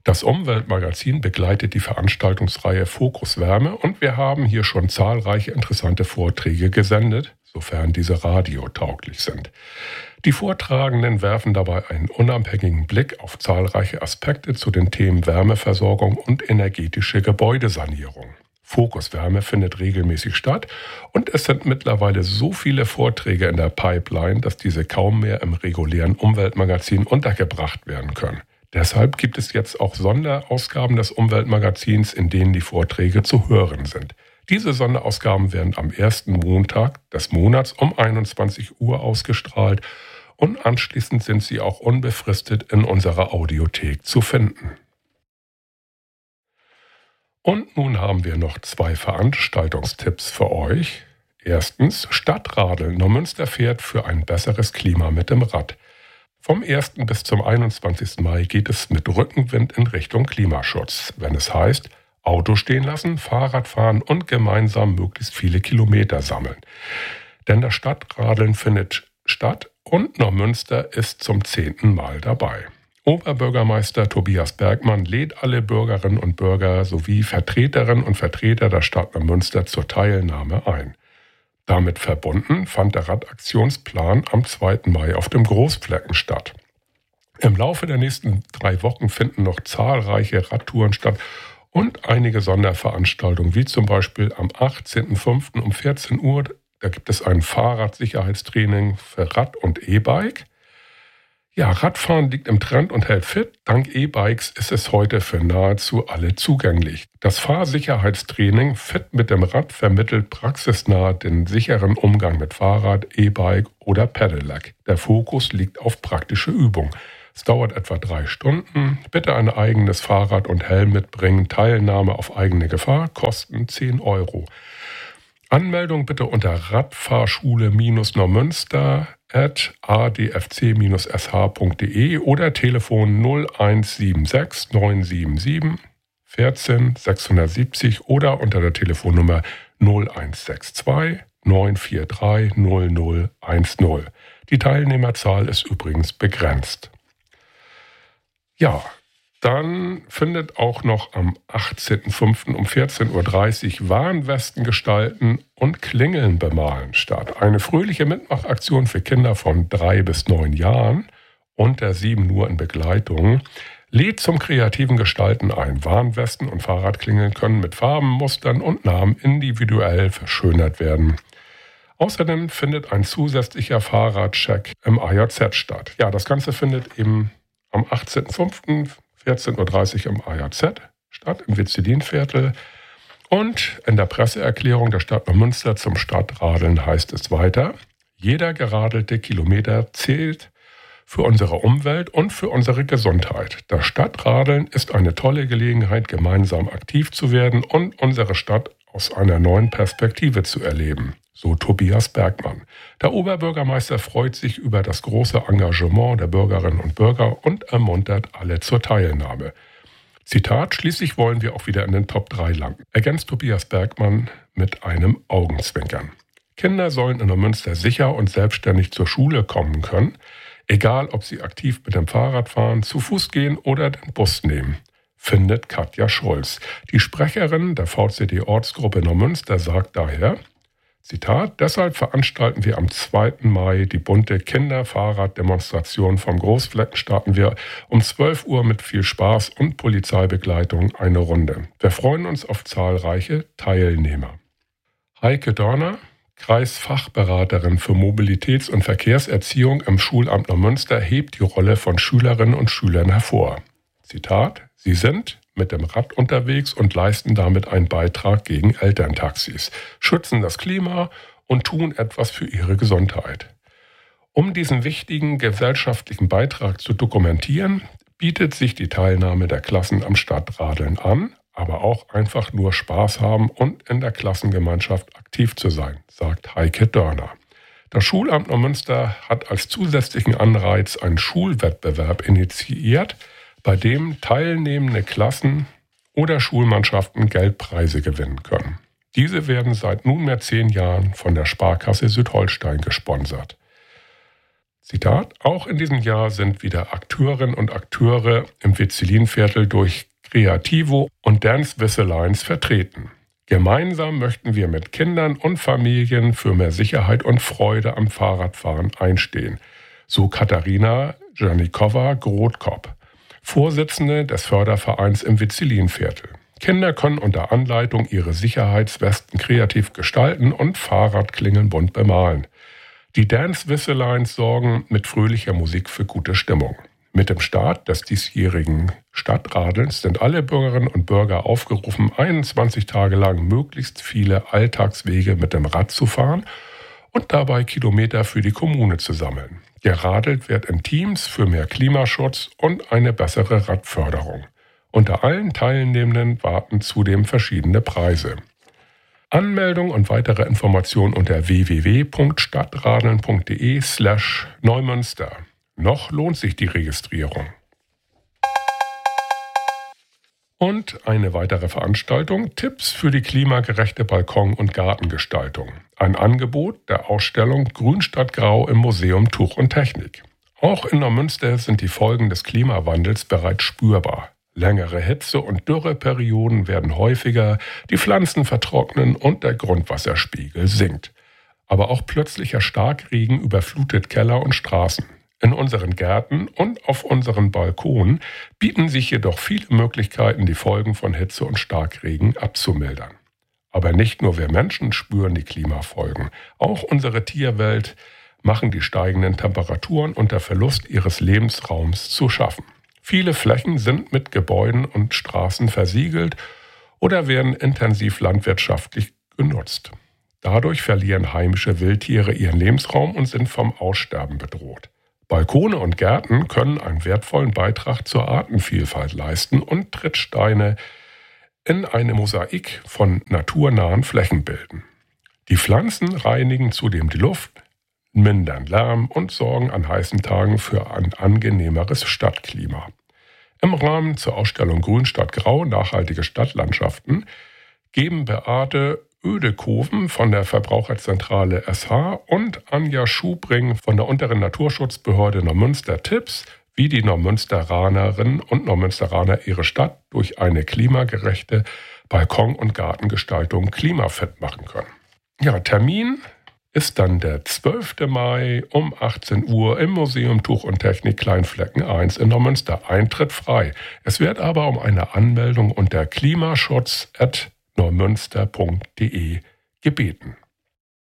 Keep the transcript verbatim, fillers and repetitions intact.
Das Umweltmagazin begleitet die Veranstaltungsreihe Fokus Wärme und wir haben hier schon zahlreiche interessante Vorträge gesendet, sofern diese radiotauglich sind. Die Vortragenden werfen dabei einen unabhängigen Blick auf zahlreiche Aspekte zu den Themen Wärmeversorgung und energetische Gebäudesanierung. Fokus Wärme findet regelmäßig statt und es sind mittlerweile so viele Vorträge in der Pipeline, dass diese kaum mehr im regulären Umweltmagazin untergebracht werden können. Deshalb gibt es jetzt auch Sonderausgaben des Umweltmagazins, in denen die Vorträge zu hören sind. Diese Sonderausgaben werden am ersten Montag des Monats um einundzwanzig Uhr ausgestrahlt und anschließend sind sie auch unbefristet in unserer Audiothek zu finden. Und nun haben wir noch zwei Veranstaltungstipps für euch. Erstens, Stadtradeln. Neumünster fährt für ein besseres Klima mit dem Rad. Vom ersten bis zum einundzwanzigsten Mai geht es mit Rückenwind in Richtung Klimaschutz, wenn es heißt, Auto stehen lassen, Fahrrad fahren und gemeinsam möglichst viele Kilometer sammeln. Denn das Stadtradeln findet statt und Neumünster ist zum zehnten Mal dabei. Oberbürgermeister Tobias Bergmann lädt alle Bürgerinnen und Bürger sowie Vertreterinnen und Vertreter der Stadt Neumünster zur Teilnahme ein. Damit verbunden fand der Radaktionsplan am zweiten Mai auf dem Großflecken statt. Im Laufe der nächsten drei Wochen finden noch zahlreiche Radtouren statt und einige Sonderveranstaltungen, wie zum Beispiel am achtzehnten fünften um vierzehn Uhr. Da gibt es ein Fahrradsicherheitstraining für Rad und E-Bike. Ja, Radfahren liegt im Trend und hält fit. Dank E-Bikes ist es heute für nahezu alle zugänglich. Das Fahrsicherheitstraining Fit mit dem Rad vermittelt praxisnah den sicheren Umgang mit Fahrrad, E-Bike oder Pedelec. Der Fokus liegt auf praktische Übung. Es dauert etwa drei Stunden. Bitte ein eigenes Fahrrad und Helm mitbringen. Teilnahme auf eigene Gefahr, Kosten zehn Euro. Anmeldung bitte unter radfahrschule-neumünster at a d f c s h punkt d e oder Telefon null eins sieben sechs neun sieben sieben vierzehn sechshundertsiebzig oder unter der Telefonnummer null eins sechs zwei neun vier drei null null eins null. Die Teilnehmerzahl ist übrigens begrenzt. Ja, dann findet auch noch am achtzehnten fünften um vierzehn Uhr dreißig Warnwesten gestalten und Klingeln bemalen statt. Eine fröhliche Mitmachaktion für Kinder von drei bis neun Jahren, unter sieben nur in Begleitung, lädt zum kreativen Gestalten ein. Warnwesten und Fahrradklingeln können mit Farben, Mustern und Namen individuell verschönert werden. Außerdem findet ein zusätzlicher Fahrradcheck im A J Z statt. Ja, das Ganze findet eben am achtzehnten fünften vierzehn Uhr dreißig im A J Z statt, im Witzelin-Viertel. Und in der Presseerklärung der Stadt Neumünster zum Stadtradeln heißt es weiter: Jeder geradelte Kilometer zählt für unsere Umwelt und für unsere Gesundheit. Das Stadtradeln ist eine tolle Gelegenheit, gemeinsam aktiv zu werden und unsere Stadt aus einer neuen Perspektive zu erleben. So Tobias Bergmann. Der Oberbürgermeister freut sich über das große Engagement der Bürgerinnen und Bürger und ermuntert alle zur Teilnahme. Zitat, schließlich wollen wir auch wieder in den Top drei landen, ergänzt Tobias Bergmann mit einem Augenzwinkern. Kinder sollen in Neumünster sicher und selbstständig zur Schule kommen können, egal ob sie aktiv mit dem Fahrrad fahren, zu Fuß gehen oder den Bus nehmen, findet Katja Schulz. Die Sprecherin der V C D-Ortsgruppe Neumünster sagt daher, Zitat, deshalb veranstalten wir am zweiten Mai die bunte Kinder-Fahrrad-Demonstration vom Großflecken. Starten wir um zwölf Uhr mit viel Spaß und Polizeibegleitung eine Runde. Wir freuen uns auf zahlreiche Teilnehmer. Heike Dörner, Kreisfachberaterin für Mobilitäts- und Verkehrserziehung im Schulamt Neumünster, hebt die Rolle von Schülerinnen und Schülern hervor. Zitat, sie sind mit dem Rad unterwegs und leisten damit einen Beitrag gegen Elterntaxis, schützen das Klima und tun etwas für ihre Gesundheit. Um diesen wichtigen gesellschaftlichen Beitrag zu dokumentieren, bietet sich die Teilnahme der Klassen am Stadtradeln an, aber auch einfach nur Spaß haben und in der Klassengemeinschaft aktiv zu sein, sagt Heike Dörner. Das Schulamt Neumünster hat als zusätzlichen Anreiz einen Schulwettbewerb initiiert, bei dem teilnehmende Klassen oder Schulmannschaften Geldpreise gewinnen können. Diese werden seit nunmehr zehn Jahren von der Sparkasse Südholstein gesponsert. Zitat, auch in diesem Jahr sind wieder Akteurinnen und Akteure im Witzelinviertel durch Creativo und Dance Whistlines vertreten. Gemeinsam möchten wir mit Kindern und Familien für mehr Sicherheit und Freude am Fahrradfahren einstehen, so Katharina Janikowa-Grothkop, Vorsitzende des Fördervereins im Witzelinviertel. Kinder können unter Anleitung ihre Sicherheitswesten kreativ gestalten und Fahrradklingeln bunt bemalen. Die Dance Whistlines sorgen mit fröhlicher Musik für gute Stimmung. Mit dem Start des diesjährigen Stadtradelns sind alle Bürgerinnen und Bürger aufgerufen, einundzwanzig Tage lang möglichst viele Alltagswege mit dem Rad zu fahren und dabei Kilometer für die Kommune zu sammeln. Geradelt wird in Teams für mehr Klimaschutz und eine bessere Radförderung. Unter allen Teilnehmenden warten zudem verschiedene Preise. Anmeldung und weitere Informationen unter w w w punkt stadtradeln punkt de slash Neumünster. Noch lohnt sich die Registrierung. Und eine weitere Veranstaltung, Tipps für die klimagerechte Balkon- und Gartengestaltung. Ein Angebot der Ausstellung Grün statt Grau im Museum Tuch und Technik. Auch in Neumünster sind die Folgen des Klimawandels bereits spürbar. Längere Hitze- und Dürreperioden werden häufiger, die Pflanzen vertrocknen und der Grundwasserspiegel sinkt. Aber auch plötzlicher Starkregen überflutet Keller und Straßen. In unseren Gärten und auf unseren Balkonen bieten sich jedoch viele Möglichkeiten, die Folgen von Hitze und Starkregen abzumildern. Aber nicht nur wir Menschen spüren die Klimafolgen. Auch unsere Tierwelt machen die steigenden Temperaturen und der Verlust ihres Lebensraums zu schaffen. Viele Flächen sind mit Gebäuden und Straßen versiegelt oder werden intensiv landwirtschaftlich genutzt. Dadurch verlieren heimische Wildtiere ihren Lebensraum und sind vom Aussterben bedroht. Balkone und Gärten können einen wertvollen Beitrag zur Artenvielfalt leisten und Trittsteine in eine Mosaik von naturnahen Flächen bilden. Die Pflanzen reinigen zudem die Luft, mindern Lärm und sorgen an heißen Tagen für ein angenehmeres Stadtklima. Im Rahmen zur Ausstellung Grün statt Grau, nachhaltige Stadtlandschaften, geben Beate Oedekoven von der Verbraucherzentrale S H und Anja Schubring von der unteren Naturschutzbehörde Neumünster Tipps, wie die Neumünsteranerinnen und Neumünsteraner ihre Stadt durch eine klimagerechte Balkon- und Gartengestaltung klimafit machen können. Ja, Termin ist dann der zwölfte Mai um achtzehn Uhr im Museum Tuch und Technik Kleinflecken eins in Neumünster. Eintritt frei. Es wird aber um eine Anmeldung unter klimaschutz at neumünster punkt de gebeten.